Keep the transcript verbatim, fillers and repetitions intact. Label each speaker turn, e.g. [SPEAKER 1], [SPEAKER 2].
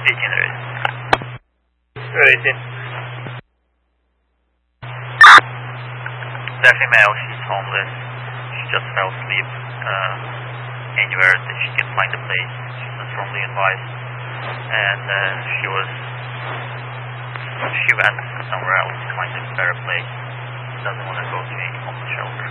[SPEAKER 1] eighteen ready. eighteen. The female, she's homeless. She just fell asleep. Uh, anywhere that she can find a place. She's not strongly advised. And uh, she was, she went somewhere else to find a better place. Doesn't want to go to any homeless shelter.